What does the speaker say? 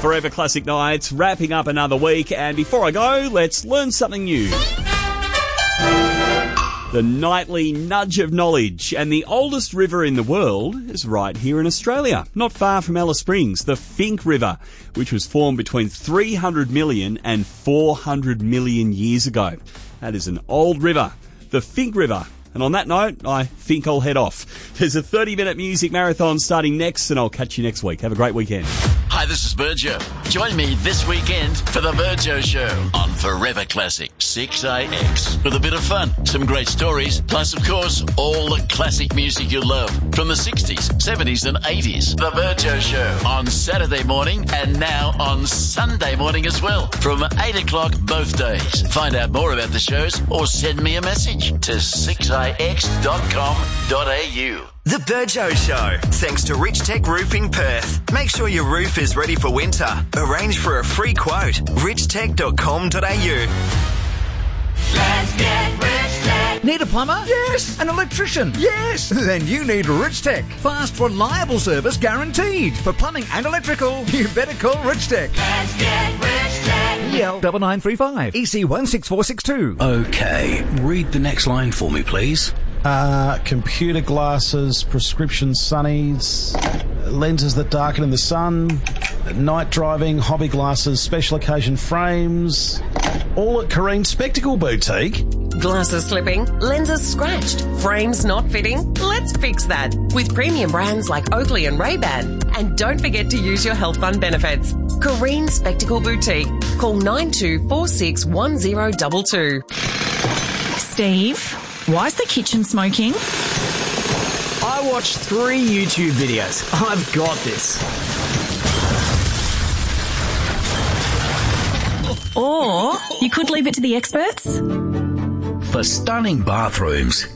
Forever Classic Nights, wrapping up another week. And before I go, let's learn something new. The nightly nudge of knowledge. And the oldest river in the world is right here in Australia, not far from Alice Springs, the Finke River, which was formed between 300 million and 400 million years ago. That is an old river, the Finke River. And on that note, I think I'll head off. There's a 30-minute music marathon starting next, and I'll catch you next week. Have a great weekend. Hi, this is Virgio. Join me this weekend for The Virgio Show on Forever Classic 6AX. With a bit of fun, some great stories, plus, of course, all the classic music you love from the 60s, 70s and 80s. The Virgio Show on Saturday morning and now on Sunday morning as well from 8 o'clock both days. Find out more about the shows or send me a message to 6ix.com.au. The Virgio Show, thanks to Rich Tech Roofing Perth. Make sure your roof is ready for winter. Arrange for a free quote. richtech.com.au. Let's get Rich Tech. Need a plumber? Yes. An electrician? Yes. Then you need Rich Tech. Fast, reliable service guaranteed. For plumbing and electrical, You better call Rich Tech. Let's get Rich Tech. EL 9935 EC 16462. Okay, read the next line for me, please. Computer glasses, prescription sunnies, lenses that darken in the sun, night driving, hobby glasses, special occasion frames, all at Careen Spectacle Boutique. Glasses slipping, lenses scratched, frames not fitting? Let's fix that with premium brands like Oakley and Ray-Ban. And don't forget to use your health fund benefits. Careen Spectacle Boutique. Call 92461022. Steve, why is the kitchen smoking? I watched 3 YouTube videos. I've got this. Or you could leave it to the experts. For stunning bathrooms,